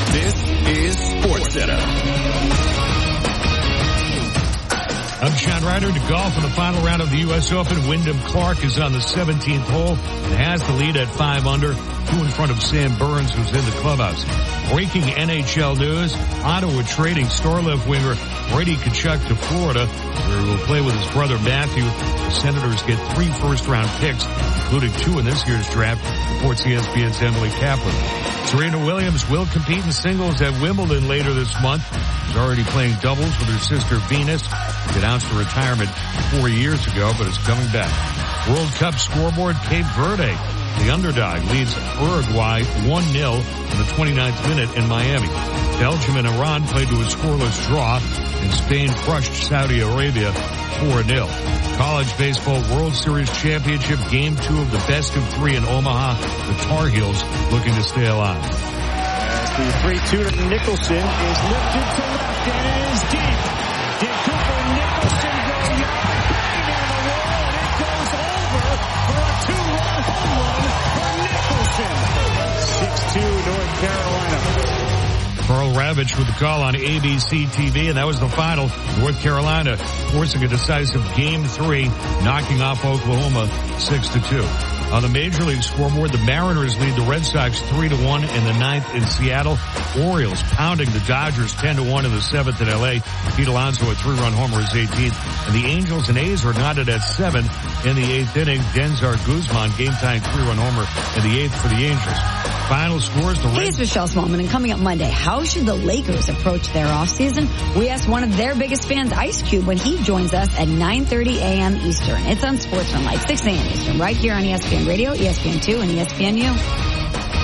This is SportsCenter. I'm Sean Ryder to golf in the final round of the U.S. Open. Wyndham Clark is on the 17th hole and has the lead at 5 under, 2 in front of Sam Burns, who's in the clubhouse. Breaking NHL news, Ottawa trading Starlift winger Brady Tkachuk to Florida, where he will play with his brother Matthew. The Senators get 3 first-round picks, including 2 in this year's draft, reports ESPN's Emily Kaplan. Serena Williams will compete in singles at Wimbledon later this month. She's already playing doubles with her sister Venus. She announced her retirement 4 years ago, but is coming back. World Cup scoreboard, Cape Verde, the underdog, leads Uruguay 1-0 in the 29th minute in Miami. Belgium and Iran played to a scoreless draw, and Spain crushed Saudi Arabia 4-0. College Baseball World Series Championship, Game 2 of the best of 3 in Omaha. The Tar Heels looking to stay alive. As the 3-2 to Nicholson is lifted to left and it is deep. Did Cooper Nicholson go yard? Bang down the wall and it goes over for a 2-run home run for Nicholson. 6-2 North Carolina. Carl Ravitch with the call on ABC TV, and that was the final. North Carolina forcing a decisive Game 3, knocking off Oklahoma 6-2. On the Major League scoreboard, the Mariners lead the Red Sox 3-1 in the 9th in Seattle. Orioles pounding the Dodgers 10-1 in the 7th in L.A. Pete Alonso, a 3-run homer, is 18th. And the Angels and A's are knotted at 7 in the 8th inning. Denzar Guzman, game-tying 3-run homer in the 8th for the Angels. Final scores. Hey, it's Michelle Smallman, and coming up Monday, how should the Lakers approach their offseason? We asked one of their biggest fans, Ice Cube, when he joins us at 9:30 a.m. Eastern. It's on Sportsman Live, 6 a.m. Eastern, right here on ESPN Radio, ESPN2, and ESPNU.